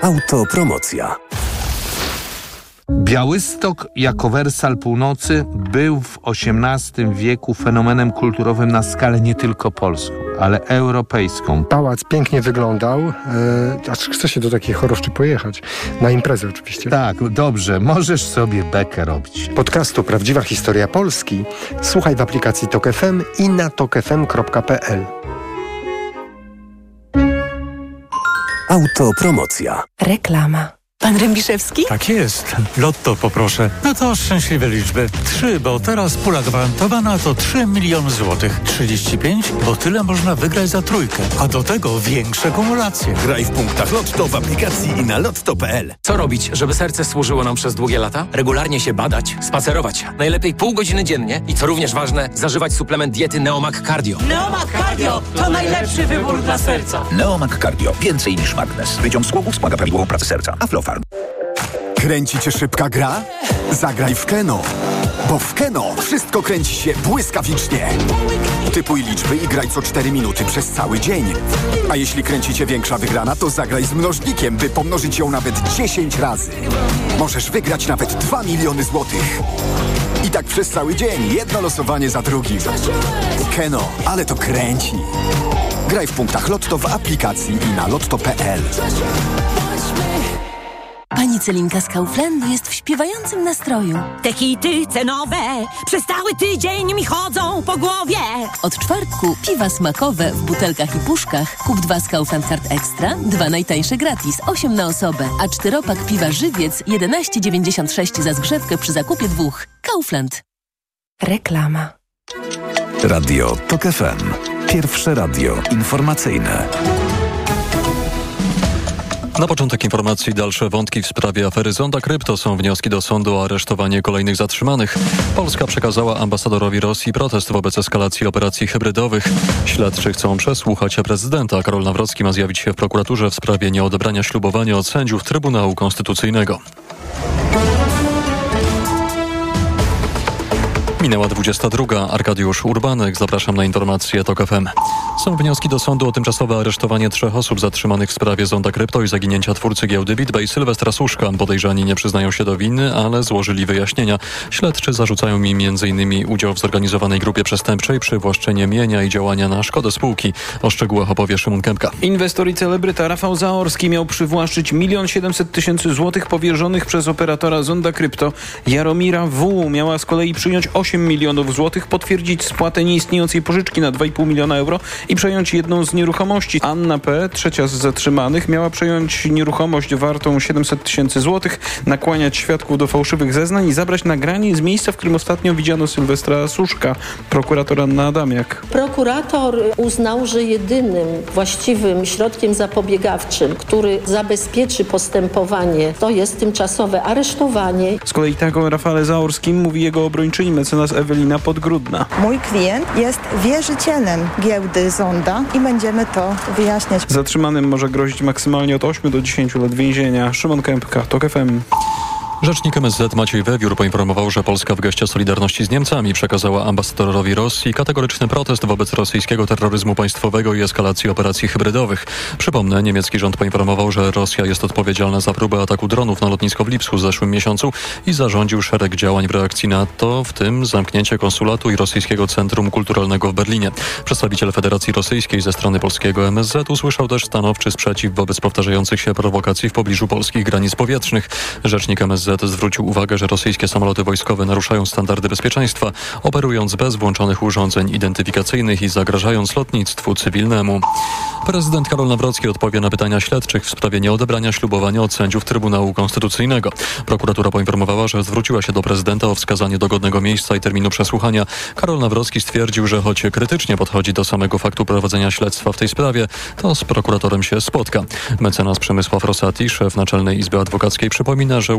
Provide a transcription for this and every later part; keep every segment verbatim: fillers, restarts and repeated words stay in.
Autopromocja. Białystok jako Wersal Północy był w osiemnastym wieku fenomenem kulturowym na skalę nie tylko polską, ale europejską. Pałac pięknie wyglądał, e, aż chce się do takiej choroszczy pojechać. Na imprezę oczywiście. Tak, dobrze, możesz sobie bekę robić. Podcastu Prawdziwa Historia Polski słuchaj w aplikacji Tok F M i na tok f m kropka p l. Autopromocja. Reklama. Pan Rębiszewski? Tak jest. Lotto poproszę. No to szczęśliwe liczby. Trzy, bo teraz pula gwarantowana to trzy miliony złotych. trzydzieści pięć, bo tyle można wygrać za trójkę. A do tego większe kumulacje. Graj w punktach Lotto w aplikacji i na lotto kropka p l. Co robić, żeby serce służyło nam przez długie lata? Regularnie się badać, spacerować. Najlepiej pół godziny dziennie i co również ważne, zażywać suplement diety Neomag Cardio. Neomag Cardio to najlepszy wybór dla serca. Neomag Cardio. Więcej niż magnes. Wyciąg z głowy wspomaga prawidłową pracę serca. Aflofarm. Kręci cię szybka gra? Zagraj w Keno. Bo w Keno wszystko kręci się błyskawicznie. Typuj liczby i graj co cztery minuty przez cały dzień. A jeśli kręci cię większa wygrana, to zagraj z mnożnikiem, by pomnożyć ją nawet dziesięć razy. Możesz wygrać nawet dwa miliony złotych. I tak przez cały dzień, jedno losowanie za drugim. Keno, ale to kręci. Graj w punktach Lotto w aplikacji i na lotto kropka p l. Pani Celinka z Kauflandu jest w śpiewającym nastroju. Te hity cenowe przez cały tydzień mi chodzą po głowie. Od czwartku piwa smakowe w butelkach i puszkach. Kup dwa z Kaufland Card Extra, dwa najtańsze gratis, osiem na osobę. A czteropak piwa Żywiec jedenaście dziewięćdziesiąt sześć za zgrzewkę przy zakupie dwóch. Kaufland. Reklama. Radio Tok F M. Pierwsze radio informacyjne. Na początek informacji dalsze wątki w sprawie afery Zonda Krypto. Są wnioski do sądu o aresztowanie kolejnych zatrzymanych. Polska przekazała ambasadorowi Rosji protest wobec eskalacji operacji hybrydowych. Śledczy chcą przesłuchać prezydenta. Karol Nawrocki ma zjawić się w prokuraturze w sprawie nieodebrania ślubowania od sędziów Trybunału Konstytucyjnego. Minęła dwudziesta druga. Arkadiusz Urbanek. Zapraszam na informacje Tok F M. Są wnioski do sądu o tymczasowe aresztowanie trzech osób zatrzymanych w sprawie Zonda Krypto i zaginięcia twórcy giełdy BitBay Sylwestra Suszka. Podejrzani nie przyznają się do winy, ale złożyli wyjaśnienia. Śledczy zarzucają im między innymi udział w zorganizowanej grupie przestępczej, przywłaszczenie mienia i działania na szkodę spółki. O szczegółach opowie Szymon Kępka. Inwestor i celebryta Rafał Zaorski miał przywłaszczyć milion siedemset tysięcy złotych powierzonych przez operatora Zonda Krypto. Jaromira W. miała z kolei przyjąć osiem milionów złotych, potwierdzić spłatę nieistniejącej pożyczki na dwa i pół miliona euro i przejąć jedną z nieruchomości. Anna P., trzecia z zatrzymanych, miała przejąć nieruchomość wartą siedemset tysięcy złotych, nakłaniać świadków do fałszywych zeznań i zabrać nagranie z miejsca, w którym ostatnio widziano Sylwestra Suszka. Prokurator Anna Adamiak. Prokurator uznał, że jedynym właściwym środkiem zapobiegawczym, który zabezpieczy postępowanie, to jest tymczasowe aresztowanie. Z kolei tak o Rafale Zaorskim mówi jego obrończyni mecenas Ewelina Podgrudna. Mój klient jest wierzycielem giełdy Zonda i będziemy to wyjaśniać. Zatrzymanym może grozić maksymalnie od ośmiu do dziesięciu lat więzienia. Szymon Kępka, Tok F M. Rzecznik M S Z Maciej Wewiór poinformował, że Polska w geście solidarności z Niemcami przekazała ambasadorowi Rosji kategoryczny protest wobec rosyjskiego terroryzmu państwowego i eskalacji operacji hybrydowych. Przypomnę, niemiecki rząd poinformował, że Rosja jest odpowiedzialna za próbę ataku dronów na lotnisko w Lipsku w zeszłym miesiącu i zarządził szereg działań w reakcji na to, w tym zamknięcie konsulatu i rosyjskiego centrum kulturalnego w Berlinie. Przedstawiciel Federacji Rosyjskiej ze strony polskiego M S Z usłyszał też stanowczy sprzeciw wobec powtarzających się prowokacji w pobliżu polskich granic powietrznych. Rzecznik M S Z zwrócił uwagę, że rosyjskie samoloty wojskowe naruszają standardy bezpieczeństwa, operując bez włączonych urządzeń identyfikacyjnych i zagrażając lotnictwu cywilnemu. Prezydent Karol Nawrocki odpowie na pytania śledczych w sprawie nieodebrania ślubowania od sędziów Trybunału Konstytucyjnego. Prokuratura poinformowała, że zwróciła się do prezydenta o wskazanie dogodnego miejsca i terminu przesłuchania. Karol Nawrocki stwierdził, że choć krytycznie podchodzi do samego faktu prowadzenia śledztwa w tej sprawie, to z prokuratorem się spotka. Mecenas Przemysław Rosati, szef Naczelnej Izby Adwokackiej, przypomina, że urzędujący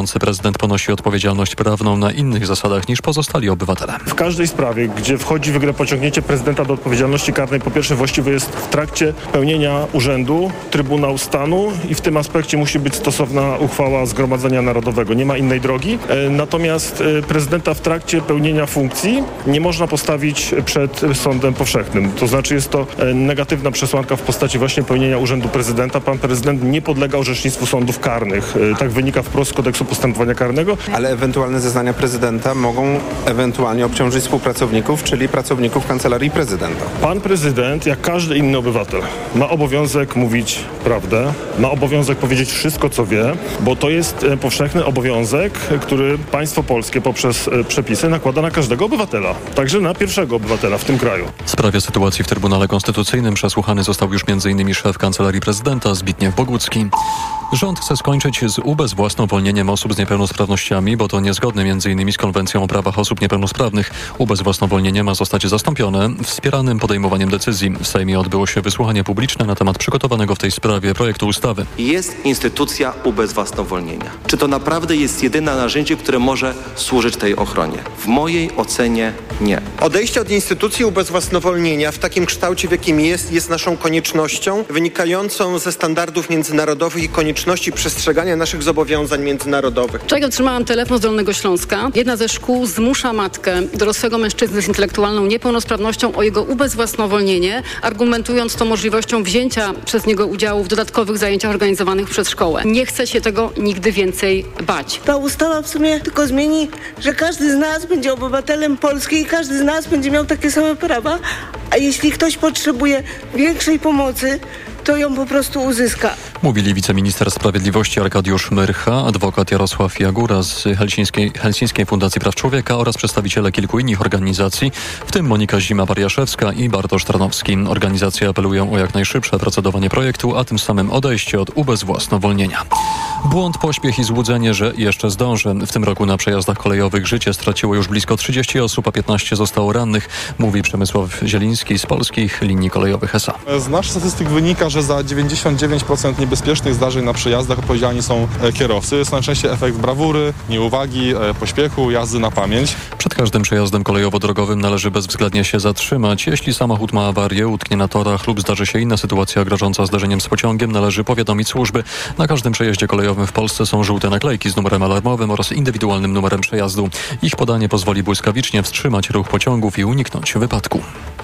urzędujący prezydent ponosi odpowiedzialność prawną na innych zasadach niż pozostali obywatele. W każdej sprawie, gdzie wchodzi w grę pociągnięcie prezydenta do odpowiedzialności karnej, po pierwsze właściwe jest w trakcie pełnienia urzędu Trybunał Stanu i w tym aspekcie musi być stosowna uchwała Zgromadzenia Narodowego. Nie ma innej drogi. Natomiast prezydenta w trakcie pełnienia funkcji nie można postawić przed sądem powszechnym. To znaczy jest to negatywna przesłanka w postaci właśnie pełnienia urzędu prezydenta. Pan prezydent nie podlega orzecznictwu sądów karnych. Tak wynika wprost z kodeksu postępowania karnego. Ale ewentualne zeznania prezydenta mogą ewentualnie obciążyć współpracowników, czyli pracowników Kancelarii Prezydenta. Pan prezydent, jak każdy inny obywatel, ma obowiązek mówić prawdę, ma obowiązek powiedzieć wszystko, co wie, bo to jest powszechny obowiązek, który państwo polskie poprzez przepisy nakłada na każdego obywatela, także na pierwszego obywatela w tym kraju. W sprawie sytuacji w Trybunale Konstytucyjnym przesłuchany został już m.in. szef Kancelarii Prezydenta Zbigniew Bogucki. Rząd chce skończyć z ubezwłasnowolnieniem osób z niepełnosprawnościami, bo to niezgodne m.in. z Konwencją o prawach osób niepełnosprawnych. Ubezwłasnowolnienie ma zostać zastąpione wspieranym podejmowaniem decyzji. W Sejmie odbyło się wysłuchanie publiczne na temat przygotowanego w tej sprawie projektu ustawy. Jest instytucja ubezwłasnowolnienia. Czy to naprawdę jest jedyne narzędzie, które może służyć tej ochronie? W mojej ocenie nie. Odejście od instytucji ubezwłasnowolnienia w takim kształcie, w jakim jest, jest naszą koniecznością wynikającą ze standardów międzynarodowych i konieczności przestrzegania naszych zobowiązań międzynarodowych. Wczoraj otrzymałam telefon z Dolnego Śląska. Jedna ze szkół zmusza matkę, dorosłego mężczyzny z intelektualną niepełnosprawnością, o jego ubezwłasnowolnienie, argumentując to możliwością wzięcia przez niego udziału w dodatkowych zajęciach organizowanych przez szkołę. Nie chce się tego nigdy więcej bać. Ta ustawa w sumie tylko zmieni, że każdy z nas będzie obywatelem Polski i każdy z nas będzie miał takie same prawa, a jeśli ktoś potrzebuje większej pomocy, to ją po prostu uzyska. Mówili wiceminister sprawiedliwości Arkadiusz Myrcha, adwokat Jarosław Jagura z Helsińskiej, Helsińskiej Fundacji Praw Człowieka oraz przedstawiciele kilku innych organizacji, w tym Monika Zima-Bariaszewska i Bartosz Tarnowski. Organizacje apelują o jak najszybsze procedowanie projektu, a tym samym odejście od ubezwłasnowolnienia. Błąd, pośpiech i złudzenie, że jeszcze zdąży. W tym roku na przejazdach kolejowych życie straciło już blisko trzydzieści osób, a piętnaście zostało rannych, mówi Przemysław Zieliński z Polskich Linii Kolejowych S A. Z naszych statystyk wynika, że za dziewięćdziesiąt dziewięć procent niebezpiecznych zdarzeń na przejazdach odpowiedzialni są kierowcy. Jest to najczęściej efekt brawury, nieuwagi, pośpiechu, jazdy na pamięć. Przed każdym przejazdem kolejowo-drogowym należy bezwzględnie się zatrzymać. Jeśli samochód ma awarię, utknie na torach lub zdarzy się inna sytuacja grożąca zderzeniem z pociągiem, należy powiadomić służby. Na każdym przejeździe kolejowym w Polsce są żółte naklejki z numerem alarmowym oraz indywidualnym numerem przejazdu. Ich podanie pozwoli błyskawicznie wstrzymać ruch pociągów i uniknąć wypadku.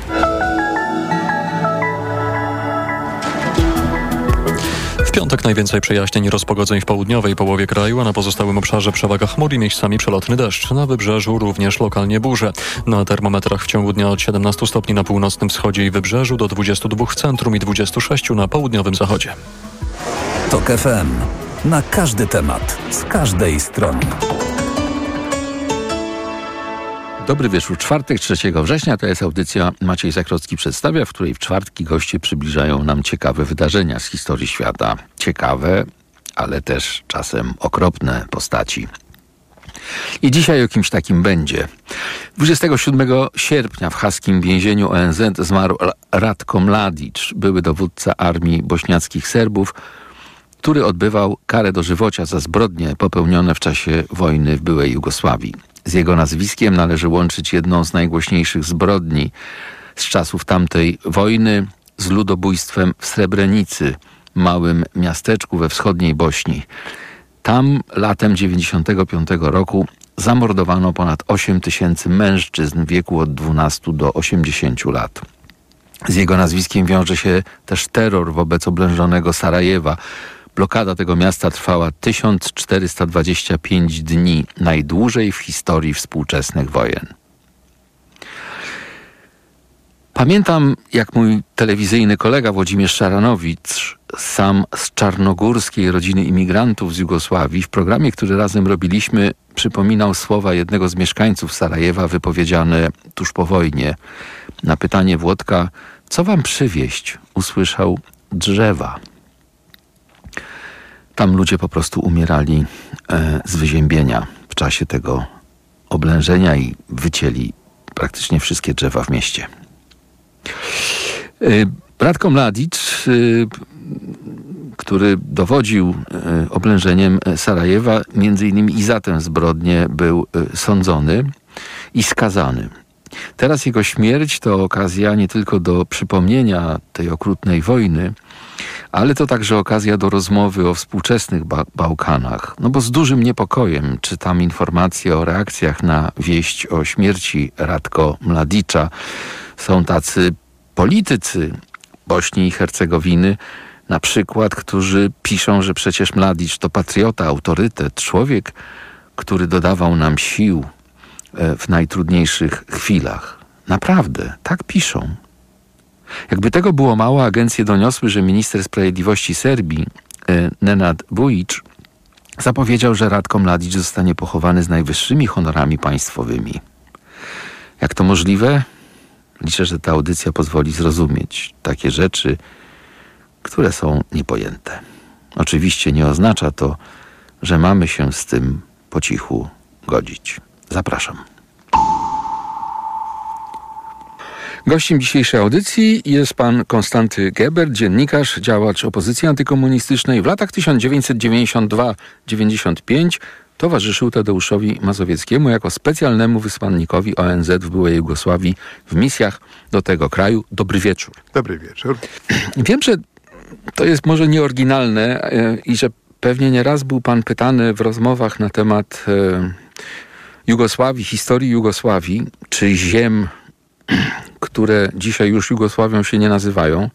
W piątek najwięcej przejaśnień i rozpogodzeń w południowej połowie kraju, a na pozostałym obszarze przewaga chmur i miejscami przelotny deszcz. Na wybrzeżu również lokalnie burze. Na termometrach w ciągu dnia od siedemnastu stopni na północnym wschodzie i wybrzeżu do dwudziestu dwóch w centrum i dwudziestu sześciu na południowym zachodzie. TOK F M. Na każdy temat, z każdej strony. Dobry wieczór. Czwartek, trzeciego września, to jest audycja Maciej Zakrocki przedstawia, w której w czwartki goście przybliżają nam ciekawe wydarzenia z historii świata. Ciekawe, ale też czasem okropne postaci. I dzisiaj o kimś takim będzie. dwudziestego siódmego sierpnia w haskim więzieniu O N Z zmarł Ratko Mladic, były dowódca armii bośniackich Serbów, który odbywał karę dożywocia za zbrodnie popełnione w czasie wojny w byłej Jugosławii. Z jego nazwiskiem należy łączyć jedną z najgłośniejszych zbrodni z czasów tamtej wojny z ludobójstwem w Srebrenicy, małym miasteczku we wschodniej Bośni. Tam latem dziewięćdziesiątego piątego roku zamordowano ponad osiem tysięcy mężczyzn w wieku od dwunastu do osiemdziesięciu lat. Z jego nazwiskiem wiąże się też terror wobec oblężonego Sarajewa. Blokada tego miasta trwała tysiąc czterysta dwadzieścia pięć dni, najdłużej w historii współczesnych wojen. Pamiętam, jak mój telewizyjny kolega Włodzimierz Szaranowicz, sam z czarnogórskiej rodziny imigrantów z Jugosławii, w programie, który razem robiliśmy, przypominał słowa jednego z mieszkańców Sarajewa wypowiedziane tuż po wojnie. Na pytanie Włodka, co wam przywieźć, usłyszał: drzewa. Tam ludzie po prostu umierali e, z wyziębienia w czasie tego oblężenia i wycięli praktycznie wszystkie drzewa w mieście. E, Ratko Mladic, e, który dowodził y, oblężeniem Sarajewa, między innymi i za tę zbrodnię był y, sądzony i skazany. Teraz jego śmierć to okazja nie tylko do przypomnienia tej okrutnej wojny, ale to także okazja do rozmowy o współczesnych ba- Bałkanach. No bo z dużym niepokojem czytam informacje o reakcjach na wieść o śmierci Ratko Mladicza. Są tacy politycy Bośni i Hercegowiny, na przykład, którzy piszą, że przecież Mladic to patriota, autorytet, człowiek, który dodawał nam sił w najtrudniejszych chwilach. Naprawdę, tak piszą. Jakby tego było mało, agencje doniosły, że minister sprawiedliwości Serbii, Nenad Vujic, zapowiedział, że Ratko Mladic zostanie pochowany z najwyższymi honorami państwowymi. Jak to możliwe? Liczę, że ta audycja pozwoli zrozumieć takie rzeczy, które są niepojęte. Oczywiście nie oznacza to, że mamy się z tym po cichu godzić. Zapraszam. Gościem dzisiejszej audycji jest pan Konstanty Gebert, dziennikarz, działacz opozycji antykomunistycznej. W latach tysiąc dziewięćset dziewięćdziesiąt dwa dziewięćdziesiąt pięć towarzyszył Tadeuszowi Mazowieckiemu jako specjalnemu wysłannikowi O N Z w byłej Jugosławii w misjach do tego kraju. Dobry wieczór. Dobry wieczór. Wiem, że to jest może nieoryginalne i że pewnie nieraz był pan pytany w rozmowach na temat Jugosławii, historii Jugosławii, czy ziem, które dzisiaj już Jugosławią się nie nazywają.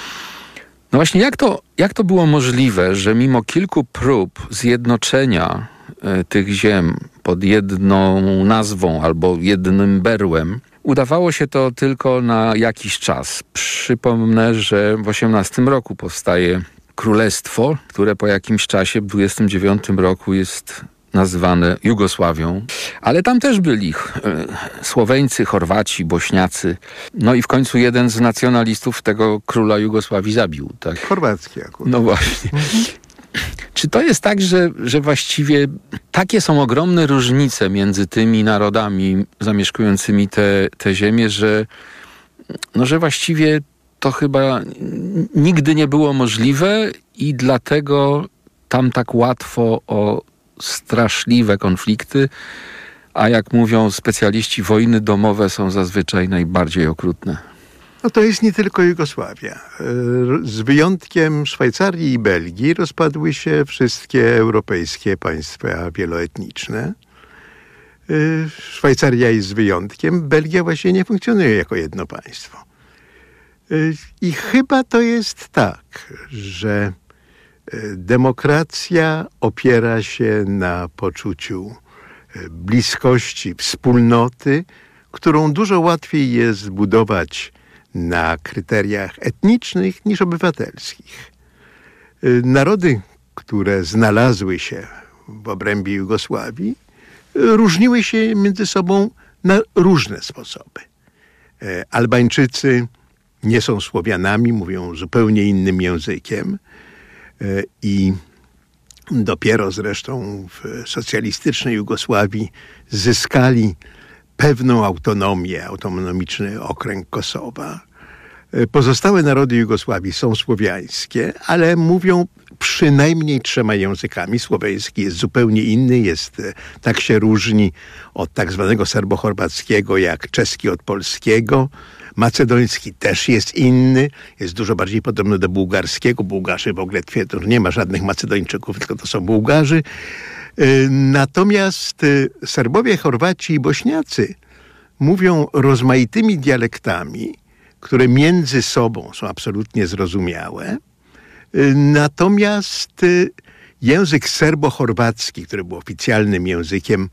No właśnie, jak to, jak to było możliwe, że mimo kilku prób zjednoczenia e, tych ziem pod jedną nazwą albo jednym berłem, udawało się to tylko na jakiś czas. Przypomnę, że w osiemnastym roku powstaje królestwo, które po jakimś czasie, w dwudziestym dziewiątym roku jest nazywane Jugosławią, ale tam też byli e, Słoweńcy, Chorwaci, Bośniacy. No i w końcu jeden z nacjonalistów tego króla Jugosławii zabił. Tak? Chorwacki akurat. No właśnie. Mhm. Czy to jest tak, że, że właściwie takie są ogromne różnice między tymi narodami zamieszkującymi te, te ziemię, że, no, że właściwie to chyba nigdy nie było możliwe i dlatego tam tak łatwo o straszliwe konflikty, a jak mówią specjaliści, wojny domowe są zazwyczaj najbardziej okrutne. No to jest nie tylko Jugosławia. Z wyjątkiem Szwajcarii i Belgii rozpadły się wszystkie europejskie państwa wieloetniczne. Szwajcaria jest wyjątkiem, Belgia właśnie nie funkcjonuje jako jedno państwo. I chyba to jest tak, że demokracja opiera się na poczuciu bliskości, wspólnoty, którą dużo łatwiej jest budować na kryteriach etnicznych niż obywatelskich. Narody, które znalazły się w obrębie Jugosławii, różniły się między sobą na różne sposoby. Albańczycy nie są Słowianami, mówią zupełnie innym językiem i dopiero zresztą w socjalistycznej Jugosławii zyskali pewną autonomię, autonomiczny okręg Kosowa. Pozostałe narody Jugosławii są słowiańskie, ale mówią przynajmniej trzema językami. Słoweński jest zupełnie inny, jest, tak się różni od tak zwanego serbo-chorwackiego, jak czeski od polskiego. Macedoński też jest inny, jest dużo bardziej podobny do bułgarskiego. Bułgarzy w ogóle twierdzą, że nie ma żadnych Macedończyków, tylko to są Bułgarzy. Natomiast Serbowie, Chorwaci i Bośniacy mówią rozmaitymi dialektami, które między sobą są absolutnie zrozumiałe. Natomiast język serbo-chorwacki, który był oficjalnym językiem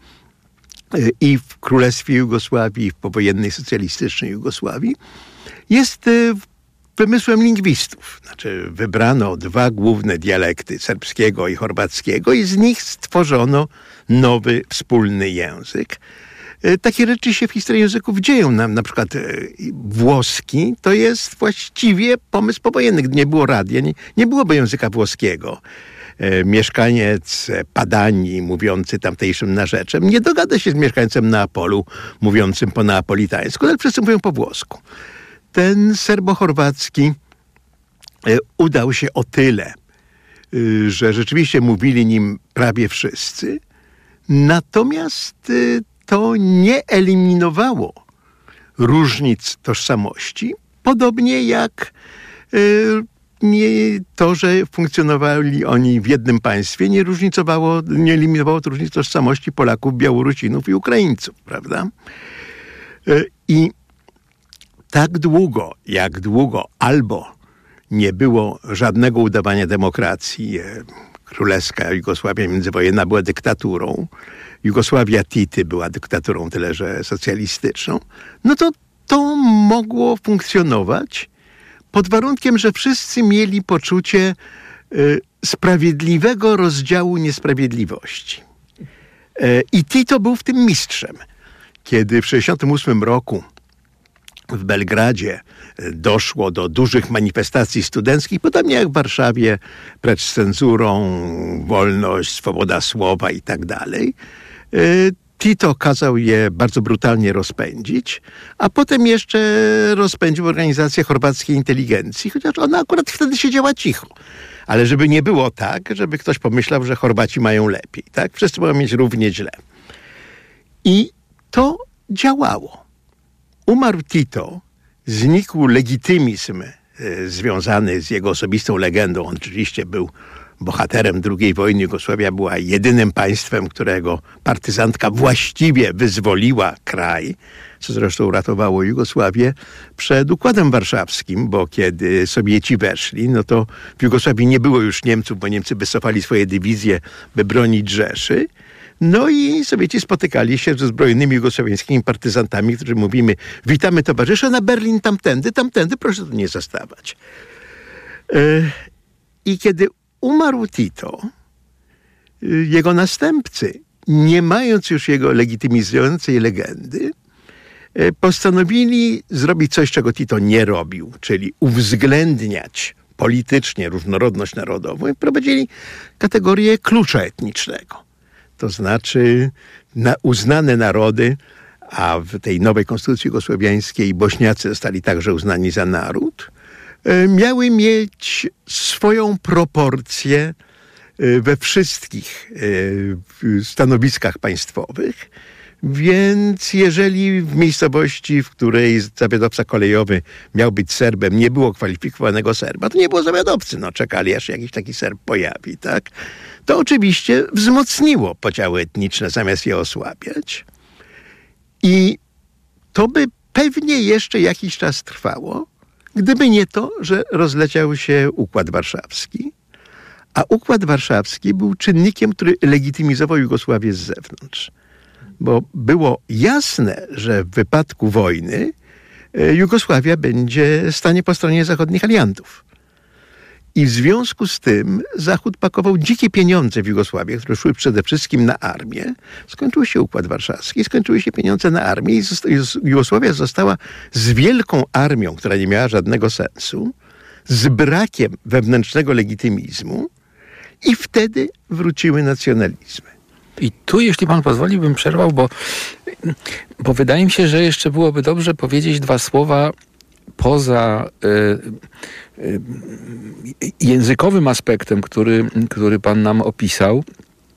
i w Królestwie Jugosławii, i w powojennej socjalistycznej Jugosławii, jest wymysłem lingwistów. Znaczy wybrano dwa główne dialekty, serbskiego i chorwackiego, i z nich stworzono nowy, wspólny język. Takie rzeczy się w historii języków dzieją. Nam na przykład włoski to jest właściwie pomysł powojenny. Gdy nie było radia, nie, nie byłoby języka włoskiego. Mieszkaniec Padanii, mówiący tamtejszym narzeczem, nie dogada się z mieszkańcem Neapolu, mówiącym po neapolitańsku, ale wszyscy mówią po włosku. Ten serbo-chorwacki udał się o tyle że rzeczywiście mówili nim prawie wszyscy. Natomiast to nie eliminowało różnic tożsamości, podobnie jak nie to, że funkcjonowali oni w jednym państwie, nie różnicowało, nie eliminowało to różnic tożsamości Polaków, Białorusinów i Ukraińców, prawda? I tak długo, jak długo albo nie było żadnego udawania demokracji, królewska Jugosławia międzywojenna była dyktaturą, Jugosławia Tity była dyktaturą, tyle że socjalistyczną, no to to mogło funkcjonować pod warunkiem, że wszyscy mieli poczucie y, sprawiedliwego rozdziału niesprawiedliwości. Y, I Tito był w tym mistrzem. Kiedy w sześćdziesiątym ósmym roku w Belgradzie doszło do dużych manifestacji studenckich, podobnie jak w Warszawie, precz z cenzurą, wolność, swoboda słowa i tak dalej, Tito kazał je bardzo brutalnie rozpędzić, a potem jeszcze rozpędził organizację chorwackiej inteligencji, chociaż ona akurat wtedy siedziała cicho. Ale żeby nie było tak, żeby ktoś pomyślał, że Chorwaci mają lepiej, tak? Wszyscy mają mieć równie źle. I to działało. Umarł Tito, znikł legitymizm y, związany z jego osobistą legendą. On oczywiście był bohaterem drugiej wojny. Jugosławia była jedynym państwem, którego partyzantka właściwie wyzwoliła kraj, co zresztą uratowało Jugosławię przed Układem Warszawskim, bo kiedy Sowieci weszli, no to w Jugosławii nie było już Niemców, bo Niemcy wycofali swoje dywizje, by bronić Rzeszy. No i Sowieci spotykali się ze zbrojnymi jugosłowiańskimi partyzantami, którzy mówimy: witamy towarzysze, na Berlin tamtędy, tamtędy, proszę tu nie zastawać. Yy, I kiedy umarł Tito, yy, jego następcy, nie mając już jego legitymizującej legendy, yy, postanowili zrobić coś, czego Tito nie robił, czyli uwzględniać politycznie różnorodność narodową i wprowadzili kategorię klucza etnicznego. To znaczy na uznane narody, a w tej nowej konstytucji jugosłowiańskiej Bośniacy zostali także uznani za naród, miały mieć swoją proporcję we wszystkich stanowiskach państwowych. Więc jeżeli w miejscowości, w której zawiadowca kolejowy miał być Serbem, nie było kwalifikowanego Serba, to nie było zawiadowcy. No, czekali, aż się jakiś taki Serb pojawi, tak? To oczywiście wzmocniło podziały etniczne, zamiast je osłabiać. I to by pewnie jeszcze jakiś czas trwało, gdyby nie to, że rozleciał się Układ Warszawski. A Układ Warszawski był czynnikiem, który legitymizował Jugosławię z zewnątrz. Bo było jasne, że w wypadku wojny Jugosławia będzie stanie po stronie zachodnich aliantów. I w związku z tym Zachód pakował dzikie pieniądze w Jugosławię, które szły przede wszystkim na armię. Skończył się Układ Warszawski, skończyły się pieniądze na armię i Jugosławia została z wielką armią, która nie miała żadnego sensu, z brakiem wewnętrznego legitymizmu i wtedy wróciły nacjonalizmy. I tu, jeśli pan pozwoli, bym przerwał, bo, bo wydaje mi się, że jeszcze byłoby dobrze powiedzieć dwa słowa poza y, y, językowym aspektem, który, który pan nam opisał.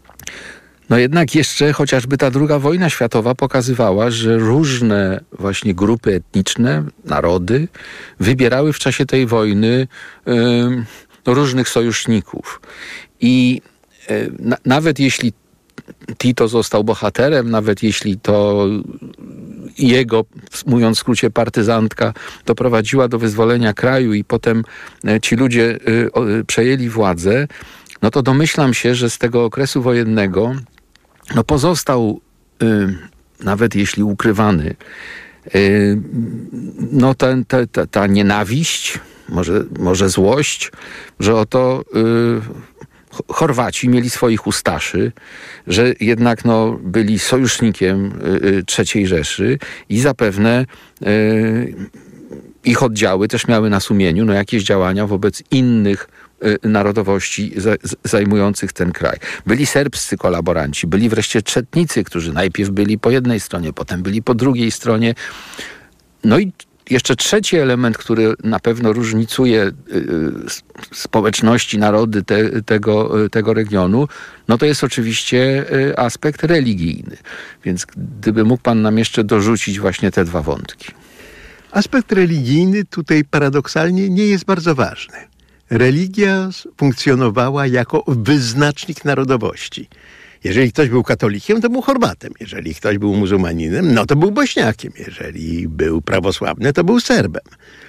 No jednak jeszcze chociażby ta druga wojna światowa pokazywała, że różne właśnie grupy etniczne, narody wybierały w czasie tej wojny y, różnych sojuszników. I y, na, nawet jeśli Tito został bohaterem, nawet jeśli to jego, mówiąc w skrócie, partyzantka doprowadziła do wyzwolenia kraju i potem ci ludzie y, o, przejęli władzę, no to domyślam się, że z tego okresu wojennego no pozostał, y, nawet jeśli ukrywany, y, no ta, ta, ta, ta nienawiść, może, może złość, że oto y, Chorwaci mieli swoich ustaszy, że jednak no, byli sojusznikiem y, trzeciej Rzeszy i zapewne y, ich oddziały też miały na sumieniu no, jakieś działania wobec innych y, narodowości za, z, zajmujących ten kraj. Byli serbscy kolaboranci, byli wreszcie czetnicy, którzy najpierw byli po jednej stronie, potem byli po drugiej stronie. No i jeszcze trzeci element, który na pewno różnicuje y, społeczności, narody te, tego, y, tego regionu, no to jest oczywiście y, aspekt religijny. Więc gdyby mógł pan nam jeszcze dorzucić właśnie te dwa wątki. Aspekt religijny tutaj paradoksalnie nie jest bardzo ważny. Religia funkcjonowała jako wyznacznik narodowości. Jeżeli ktoś był katolikiem, to był Chorwatem. Jeżeli ktoś był muzułmaninem, no to był Bośniakiem. Jeżeli był prawosławny, to był Serbem.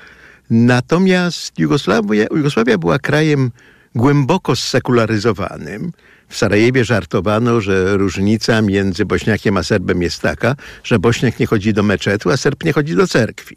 Natomiast Jugosławia, Jugosławia była krajem głęboko zsekularyzowanym. W Sarajewie żartowano, że różnica między Bośniakiem a Serbem jest taka, że Bośniak nie chodzi do meczetu, a Serb nie chodzi do cerkwi.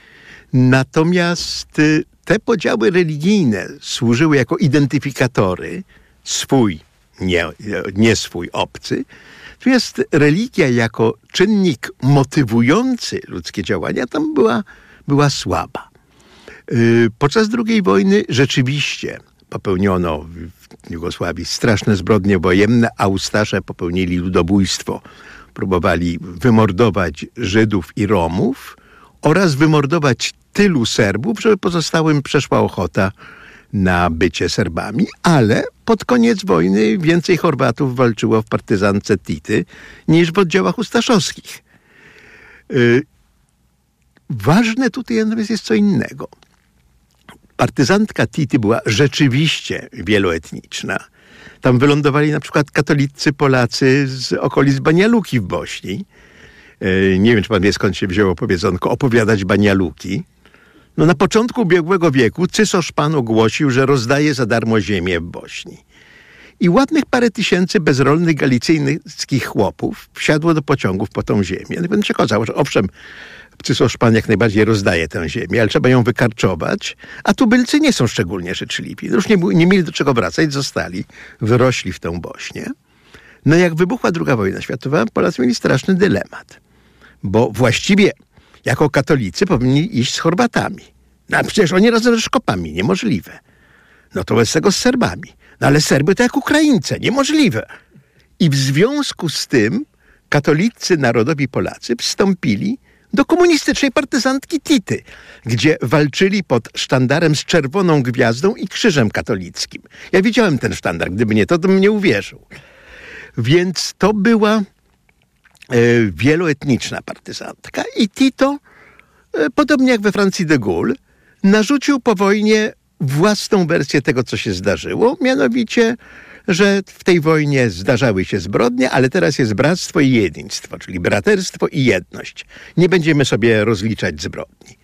Natomiast te podziały religijne służyły jako identyfikatory swój, nie, nie swój, obcy. Natomiast religia jako czynnik motywujący ludzkie działania tam była, była słaba. Podczas drugiej wojny rzeczywiście popełniono w Jugosławii straszne zbrodnie wojenne, a Ustasze popełnili ludobójstwo. Próbowali wymordować Żydów i Romów oraz wymordować tylu Serbów, żeby pozostałym przeszła ochota na bycie Serbami, ale pod koniec wojny więcej Chorwatów walczyło w partyzance Tity niż w oddziałach ustaszowskich. Yy, ważne tutaj natomiast jest co innego. Partyzantka Tity była rzeczywiście wieloetniczna. Tam wylądowali na przykład katolicy Polacy z okolic Banja Luki w Bośni. Yy, nie wiem, czy pan wie, skąd się wzięło powiedzonko opowiadać Banja Luki. No na początku ubiegłego wieku Cysarz Pan ogłosił, że rozdaje za darmo ziemię w Bośni. I ładnych parę tysięcy bezrolnych galicyjskich chłopów wsiadło do pociągów po tą ziemię. No się okazało, że owszem, Cysarz Pan jak najbardziej rozdaje tę ziemię, ale trzeba ją wykarczować, a tubylcy nie są szczególnie życzliwi. Już nie, nie mieli do czego wracać, zostali, wyrośli w tę Bośnię. No jak wybuchła druga wojna światowa, Polacy mieli straszny dylemat, bo właściwie jako katolicy powinni iść z Chorwatami. No a przecież oni razem ze Szkopami, niemożliwe. No to bez tego z Serbami. No ale Serby to jak Ukraińcy, niemożliwe. I w związku z tym katolicy narodowi Polacy wstąpili do komunistycznej partyzantki Tity, gdzie walczyli pod sztandarem z czerwoną gwiazdą i krzyżem katolickim. Ja widziałem ten sztandar, gdyby nie to, to bym nie uwierzył. Więc to była wieloetniczna partyzantka i Tito, podobnie jak we Francji de Gaulle, narzucił po wojnie własną wersję tego, co się zdarzyło, mianowicie, że w tej wojnie zdarzały się zbrodnie, ale teraz jest bractwo i jedństwo, czyli braterstwo i jedność. Nie będziemy sobie rozliczać zbrodni.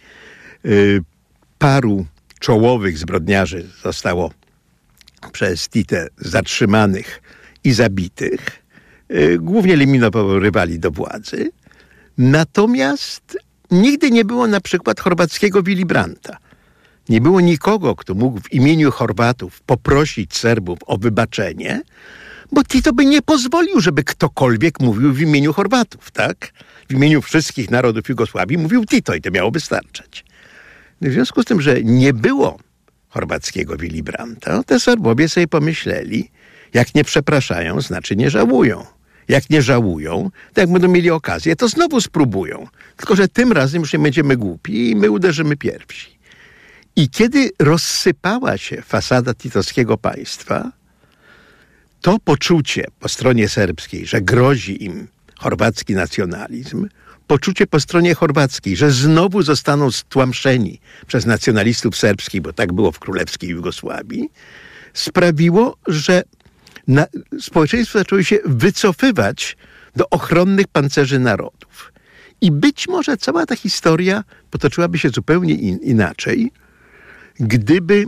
Paru czołowych zbrodniarzy zostało przez Titę zatrzymanych i zabitych. Głównie eliminował rywali do władzy. Natomiast nigdy nie było na przykład chorwackiego Willy Brandta. Nie było nikogo, kto mógł w imieniu Chorwatów poprosić Serbów o wybaczenie, bo Tito by nie pozwolił, żeby ktokolwiek mówił w imieniu Chorwatów, tak? W imieniu wszystkich narodów Jugosławii mówił Tito i to miało wystarczać. W związku z tym, że nie było chorwackiego Willy Brandta, te Serbowie sobie pomyśleli, jak nie przepraszają, znaczy nie żałują. Jak nie żałują, to jak będą mieli okazję, to znowu spróbują. Tylko że tym razem już nie będziemy głupi i my uderzymy pierwsi. I kiedy rozsypała się fasada titowskiego państwa, to poczucie po stronie serbskiej, że grozi im chorwacki nacjonalizm, poczucie po stronie chorwackiej, że znowu zostaną stłamszeni przez nacjonalistów serbskich, bo tak było w królewskiej Jugosławii, sprawiło, że na, społeczeństwo zaczęło się wycofywać do ochronnych pancerzy narodów. I być może cała ta historia potoczyłaby się zupełnie in, inaczej, gdyby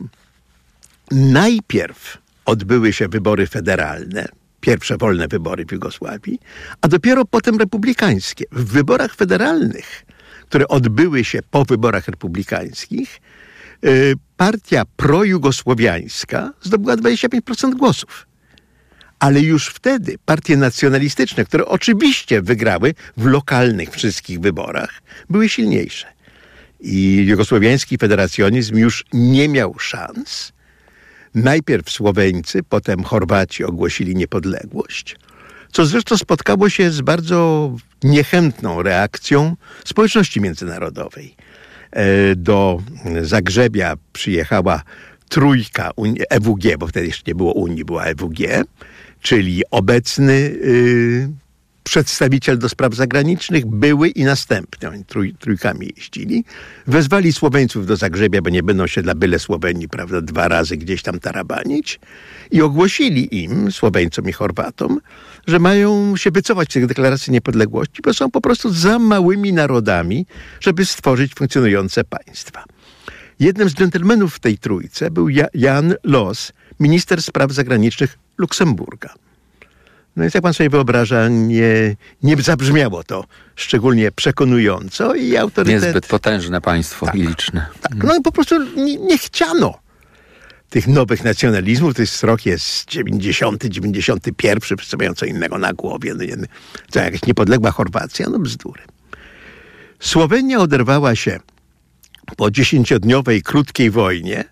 najpierw odbyły się wybory federalne, pierwsze wolne wybory w Jugosławii, a dopiero potem republikańskie. W wyborach federalnych, które odbyły się po wyborach republikańskich, yy, partia projugosłowiańska zdobyła dwadzieścia pięć procent głosów. Ale już wtedy partie nacjonalistyczne, które oczywiście wygrały w lokalnych wszystkich wyborach, były silniejsze. I jugosłowiański federacjonizm już nie miał szans. Najpierw Słoweńcy, potem Chorwaci ogłosili niepodległość, co zresztą spotkało się z bardzo niechętną reakcją społeczności międzynarodowej. do Zagrzebia przyjechała trójka E W G, bo wtedy jeszcze nie było Unii, była E W G, czyli obecny y, przedstawiciel do spraw zagranicznych, były i następny. Oni trój, trójkami jeździli. Wezwali Słoweńców do Zagrzebia, bo nie będą się dla byle Słowenii, prawda, dwa razy gdzieś tam tarabanić. I ogłosili im, Słoweńcom i Chorwatom, że mają się wycofać z tych deklaracji niepodległości, bo są po prostu za małymi narodami, żeby stworzyć funkcjonujące państwa. Jednym z dżentelmenów w tej trójce był Jan Los, minister spraw zagranicznych Luksemburga. No więc jak pan sobie wyobraża, nie, nie zabrzmiało to szczególnie przekonująco i autorytet... Niezbyt potężne państwo tak, i liczne. Tak, no i po prostu nie, nie chciano tych nowych nacjonalizmów. To jest rok jest dziewięćdziesiąty, dziewięćdziesiąty pierwszy, wszyscy mają co innego na głowie. No, to jakaś niepodległa Chorwacja, no bzdury. Słowenia oderwała się po dziesięciodniowej krótkiej wojnie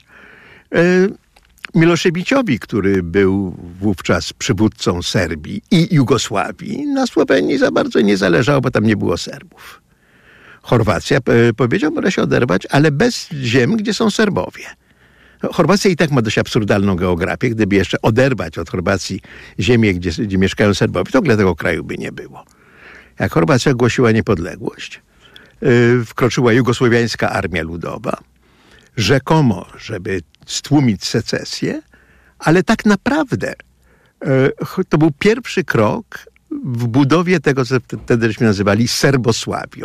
Miloszewiczowi, który był wówczas przywódcą Serbii i Jugosławii. Na Słowenii za bardzo nie zależało, bo tam nie było Serbów. Chorwacja powiedział, może się oderwać, ale bez ziem, gdzie są Serbowie. Chorwacja i tak ma dość absurdalną geografię. Gdyby jeszcze oderwać od Chorwacji ziemię, gdzie, gdzie mieszkają Serbowie, to w ogóle tego kraju by nie było. Jak Chorwacja ogłosiła niepodległość, yy, wkroczyła Jugosłowiańska Armia Ludowa, rzekomo, żeby stłumić secesję, ale tak naprawdę yy, to był pierwszy krok w budowie tego, co wtedyśmy nazywali Serbosławią.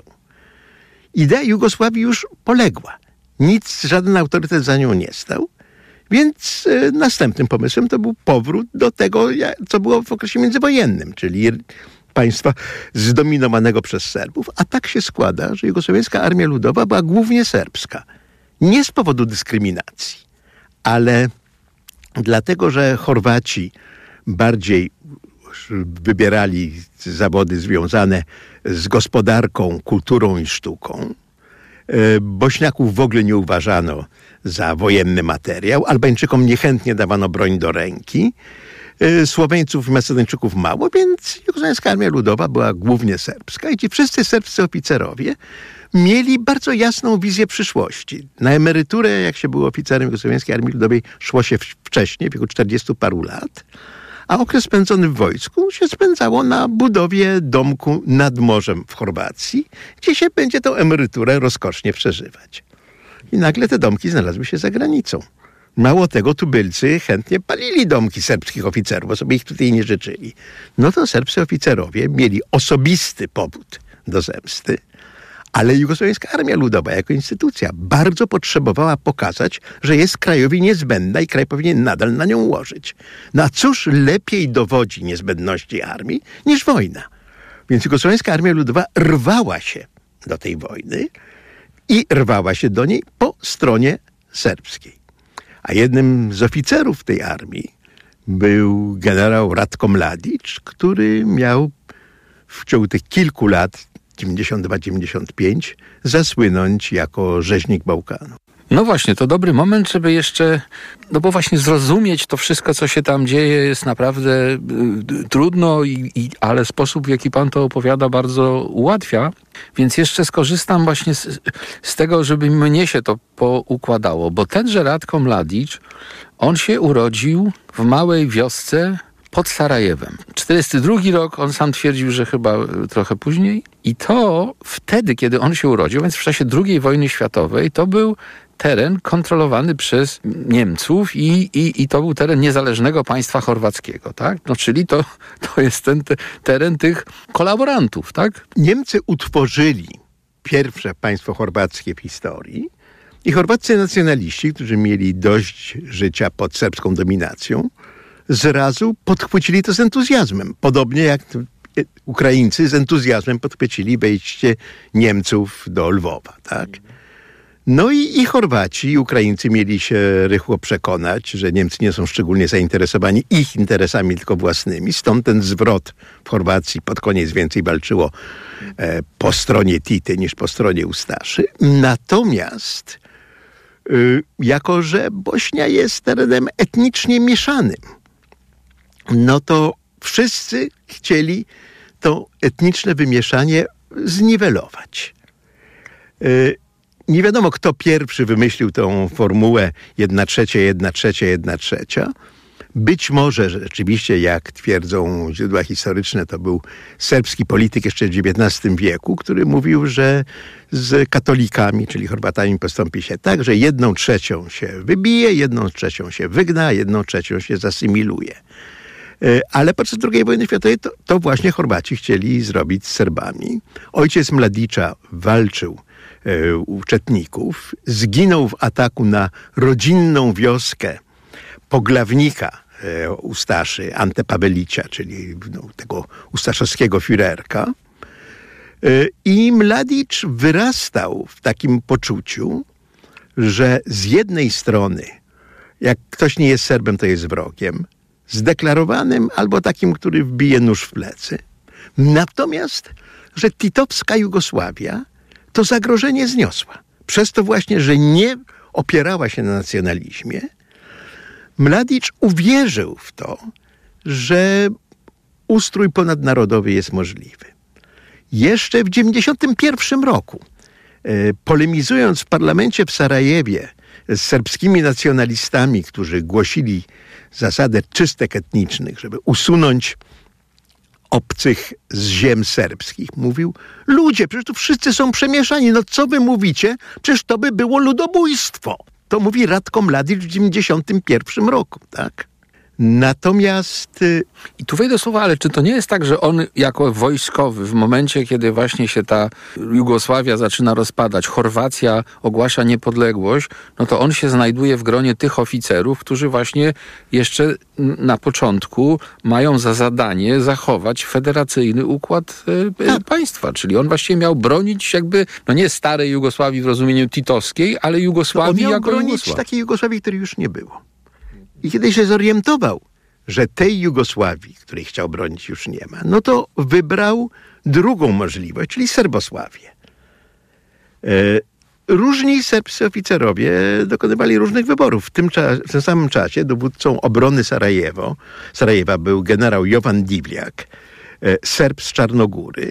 Idea Jugosławii już poległa. Nic, żaden autorytet za nią nie stał. Więc y, następnym pomysłem to był powrót do tego, co było w okresie międzywojennym, czyli państwa zdominowanego przez Serbów. A tak się składa, że Jugosłowiańska Armia Ludowa była głównie serbska. Nie z powodu dyskryminacji, ale dlatego, że Chorwaci bardziej wybierali zawody związane z gospodarką, kulturą i sztuką. Bośniaków w ogóle nie uważano za wojenny materiał. Albańczykom niechętnie dawano broń do ręki. Słoweńców i Macedończyków mało, więc Jugosłowiańska Armia Ludowa była głównie serbska. I ci wszyscy serbscy oficerowie mieli bardzo jasną wizję przyszłości. Na emeryturę, jak się było oficerem Jugosłowiańskiej Armii Ludowej, szło się wcześniej, w wieku czterdziestu paru lat. A okres spędzony w wojsku się spędzało na budowie domku nad morzem w Chorwacji, gdzie się będzie tą emeryturę rozkosznie przeżywać. I nagle te domki znalazły się za granicą. Mało tego, tubylcy chętnie palili domki serbskich oficerów, bo sobie ich tutaj nie życzyli. No to serbscy oficerowie mieli osobisty powód do zemsty, ale Jugosłowiańska Armia Ludowa jako instytucja bardzo potrzebowała pokazać, że jest krajowi niezbędna i kraj powinien nadal na nią łożyć. No a cóż lepiej dowodzi niezbędności armii niż wojna? Więc Jugosłowiańska Armia Ludowa rwała się do tej wojny i rwała się do niej po stronie serbskiej. A jednym z oficerów tej armii był generał Ratko Mladic, który miał w ciągu tych kilku lat dziewięćdziesiąt dwa dziewięćdziesiąt pięć zasłynąć jako rzeźnik Bałkanu. No właśnie, to dobry moment, żeby jeszcze, no bo właśnie zrozumieć to wszystko, co się tam dzieje, jest naprawdę y, trudno, i, i, ale sposób, w jaki pan to opowiada, bardzo ułatwia. Więc jeszcze skorzystam właśnie z, z tego, żeby mnie się to poukładało, bo tenże Ratko Mladic, on się urodził w małej wiosce pod Sarajewem. czterdziesty drugi rok, on sam twierdził, że chyba trochę później. I to wtedy, kiedy on się urodził, więc w czasie drugiej wojny światowej, to był teren kontrolowany przez Niemców i, i, i to był teren niezależnego państwa chorwackiego, tak? No czyli to, to jest ten te, teren tych kolaborantów, tak? Niemcy utworzyli pierwsze państwo chorwackie w historii i chorwaccy nacjonaliści, którzy mieli dość życia pod serbską dominacją, zrazu podchwycili to z entuzjazmem. Podobnie jak Ukraińcy z entuzjazmem podchwycili wejście Niemców do Lwowa, tak? No i, i Chorwaci, i Ukraińcy mieli się rychło przekonać, że Niemcy nie są szczególnie zainteresowani ich interesami, tylko własnymi. Stąd ten zwrot w Chorwacji pod koniec więcej walczyło e, po stronie Tity niż po stronie Ustaszy. Natomiast y, jako, że Bośnia jest terenem etnicznie mieszanym, no to wszyscy chcieli to etniczne wymieszanie zniwelować. nie wiadomo, kto pierwszy wymyślił tą formułę jedna trzecia, jedna trzecia, jedna trzecia. Być może rzeczywiście, jak twierdzą źródła historyczne, to był serbski polityk jeszcze w dziewiętnastym wieku, który mówił, że z katolikami, czyli Chorwatami, postąpi się tak, że jedną trzecią się wybije, jedną trzecią się wygna, jedną trzecią się zasymiluje. Ale podczas drugiej wojny światowej to, to właśnie Chorwaci chcieli zrobić z Serbami. Ojciec Mladicza walczył e, u Czetników, zginął w ataku na rodzinną wioskę Poglawnika e, Ustaszy, Ante Pawelicia, czyli no, tego ustaszowskiego Führerka. E, I Mladic wyrastał w takim poczuciu, że z jednej strony, jak ktoś nie jest Serbem, to jest wrogiem, zdeklarowanym albo takim, który wbije nóż w plecy. Natomiast, że titowska Jugosławia to zagrożenie zniosła. Przez to właśnie, że nie opierała się na nacjonalizmie, Mladic uwierzył w to, że ustrój ponadnarodowy jest możliwy. Jeszcze w dziewięćdziesiątym pierwszym roku, polemizując w parlamencie w Sarajewie z serbskimi nacjonalistami, którzy głosili zasadę czystek etnicznych, żeby usunąć obcych z ziem serbskich, mówił: ludzie, przecież tu wszyscy są przemieszani, no co wy mówicie? Przecież to by było ludobójstwo. To mówi Ratko Mladic w dziewięćdziesiątym pierwszym roku, tak? Natomiast... I tu wejdę słowa, ale czy to nie jest tak, że on jako wojskowy w momencie, kiedy właśnie się ta Jugosławia zaczyna rozpadać, Chorwacja ogłasza niepodległość, no to on się znajduje w gronie tych oficerów, którzy właśnie jeszcze na początku mają za zadanie zachować federacyjny układ e, państwa. Czyli on właściwie miał bronić jakby, no nie starej Jugosławii w rozumieniu titowskiej, ale Jugosławii no on miał jako bronić Jugosławii. takiej Jugosławii, której już nie było. I kiedy się zorientował, że tej Jugosławii, której chciał bronić, już nie ma, no to wybrał drugą możliwość, czyli Serbosławię. E, różni serbscy oficerowie dokonywali różnych wyborów. W tym, cza- w tym samym czasie dowódcą obrony Sarajewo, Sarajewa był generał Jovan Divjak, e, Serb z Czarnogóry,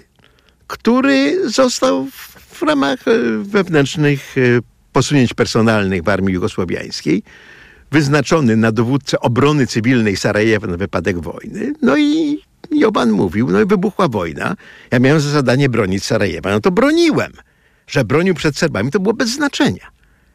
który został w, w ramach e, wewnętrznych e, posunięć personalnych w armii jugosłowiańskiej wyznaczony na dowódcę obrony cywilnej Sarajewa na wypadek wojny. No i Jovan mówił, no i wybuchła wojna. Ja miałem za zadanie bronić Sarajewa. No to broniłem. Że bronił przed Serbami, to było bez znaczenia.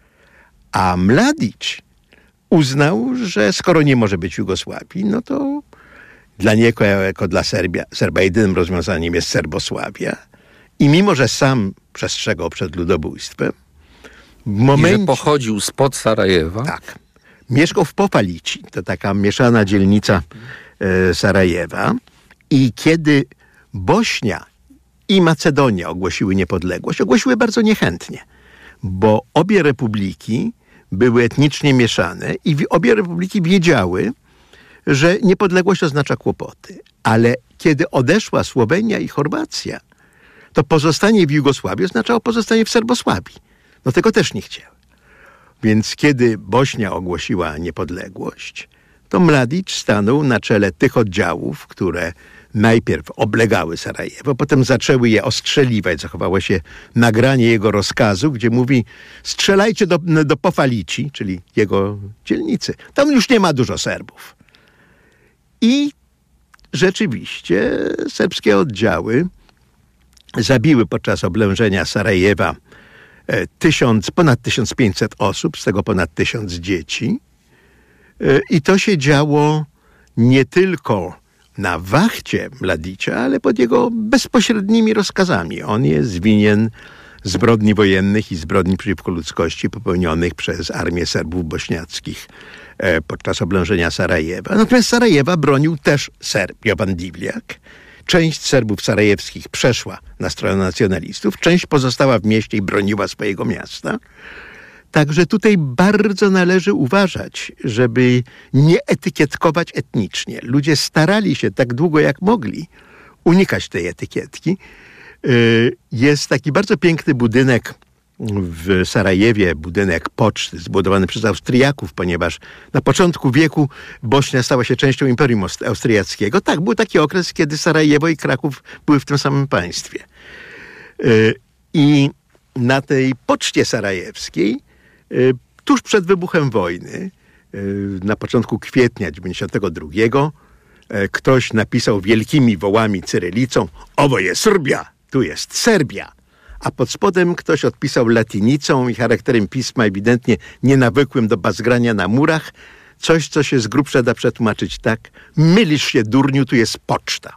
A Mladic uznał, że skoro nie może być Jugosławii, no to dla niego, jako dla Serbia, Serba jedynym rozwiązaniem jest Serbosławia. I mimo, że sam przestrzegał przed ludobójstwem, w momencie... I że pochodził spod Sarajewa. Tak. Mieszkał w Popalici, to taka mieszana dzielnica e, Sarajewa. I kiedy Bośnia i Macedonia ogłosiły niepodległość, ogłosiły bardzo niechętnie, bo obie republiki były etnicznie mieszane i obie republiki wiedziały, że niepodległość oznacza kłopoty. Ale kiedy odeszła Słowenia i Chorwacja, to pozostanie w Jugosławii oznaczało pozostanie w Serbosławii. No tego też nie chciały. Więc kiedy Bośnia ogłosiła niepodległość, to Mladic stanął na czele tych oddziałów, które najpierw oblegały Sarajewo, potem zaczęły je ostrzeliwać. Zachowało się nagranie jego rozkazu, gdzie mówi: strzelajcie do, do Pofalici, czyli jego dzielnicy. Tam już nie ma dużo Serbów. I rzeczywiście serbskie oddziały zabiły podczas oblężenia Sarajewa Tysiąc, ponad tysiąc pięćset osób, z tego ponad tysiąc dzieci. I to się działo nie tylko na wachcie Mladicia, ale pod jego bezpośrednimi rozkazami. On jest winien zbrodni wojennych i zbrodni przeciwko ludzkości popełnionych przez armię Serbów bośniackich podczas oblężenia Sarajewa. Natomiast Sarajewa bronił też Serb Jovan Divjak. Część Serbów sarajewskich przeszła na stronę nacjonalistów, część pozostała w mieście i broniła swojego miasta. Także tutaj bardzo należy uważać, żeby nie etykietkować etnicznie. Ludzie starali się tak długo jak mogli unikać tej etykietki. Jest taki bardzo piękny budynek w Sarajewie, budynek poczty zbudowany przez Austriaków, ponieważ na początku wieku Bośnia stała się częścią Imperium Austriackiego. Tak, był taki okres, kiedy Sarajewo i Kraków były w tym samym państwie. I na tej poczcie sarajewskiej y, tuż przed wybuchem wojny, y, na początku kwietnia dziewięćdziesiątego drugiego, y, ktoś napisał wielkimi wołami cyrylicą: owo jest Serbia, tu jest Serbia. A pod spodem ktoś odpisał latynicą i charakterem pisma ewidentnie nienawykłym do bazgrania na murach coś, co się z grubsza da przetłumaczyć tak: mylisz się, durniu, tu jest poczta.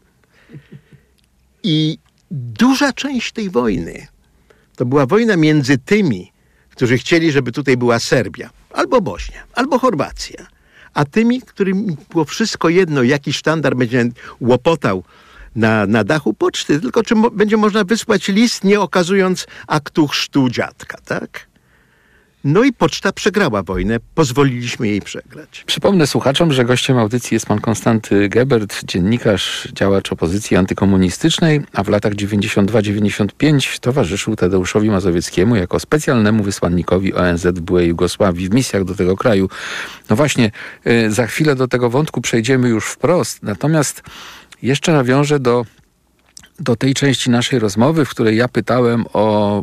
I duża część tej wojny to była wojna między tymi, którzy chcieli, żeby tutaj była Serbia, albo Bośnia, albo Chorwacja, a tymi, którym było wszystko jedno, jaki sztandar będzie łopotał na, na dachu poczty, tylko czy mo- będzie można wysłać list, nie okazując aktu chrztu dziadka, tak? No i poczta przegrała wojnę, pozwoliliśmy jej przegrać. Przypomnę słuchaczom, że gościem audycji jest pan Konstanty Gebert, dziennikarz, działacz opozycji antykomunistycznej, a w latach dziewięćdziesiąt dwa dziewięćdziesiąt pięć towarzyszył Tadeuszowi Mazowieckiemu jako specjalnemu wysłannikowi O N Z w byłej Jugosławii w misjach do tego kraju. No właśnie, yy, za chwilę do tego wątku przejdziemy już wprost, natomiast jeszcze nawiążę do do tej części naszej rozmowy, w której ja pytałem o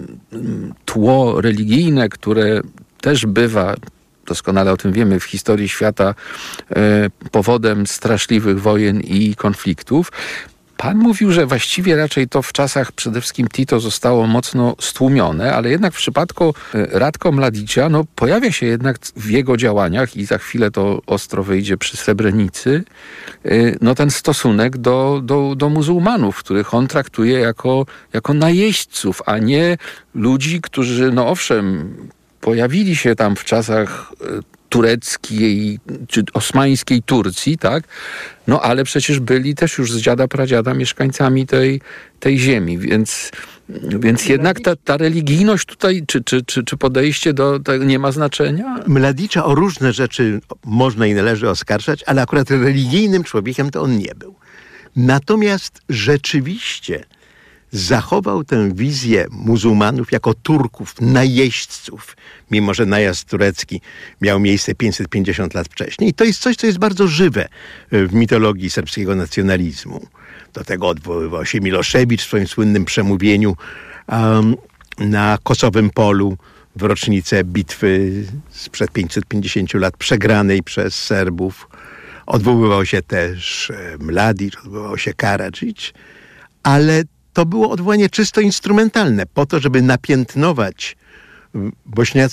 tło religijne, które też bywa, doskonale o tym wiemy, w historii świata powodem straszliwych wojen i konfliktów. Pan mówił, że właściwie raczej to w czasach przede wszystkim Tito zostało mocno stłumione, ale jednak w przypadku Ratko Mladicia no, pojawia się jednak w jego działaniach, i za chwilę to ostro wyjdzie przy Srebrenicy, no, ten stosunek do, do, do muzułmanów, których on traktuje jako, jako najeźdźców, a nie ludzi, którzy, no owszem, pojawili się tam w czasach tureckiej czy osmańskiej Turcji, tak? No ale przecież byli też już z dziada pradziada mieszkańcami tej, tej ziemi, więc, więc jednak ta, ta religijność tutaj, czy, czy, czy, czy podejście do tego nie ma znaczenia? Mladicza o różne rzeczy można i należy oskarżać, ale akurat religijnym człowiekiem to on nie był. Natomiast rzeczywiście zachował tę wizję muzułmanów jako Turków, najeźdźców, mimo że najazd turecki miał miejsce pięćset pięćdziesiąt lat wcześniej. I to jest coś, co jest bardzo żywe w mitologii serbskiego nacjonalizmu. Do tego odwoływał się Milošević w swoim słynnym przemówieniu um, na Kosowym Polu w rocznicę bitwy sprzed pięćset pięćdziesiąt lat przegranej przez Serbów. Odwoływał się też Mladić, odwoływał się Karadžić, ale to było odwołanie czysto instrumentalne, po to, żeby napiętnować bośniackie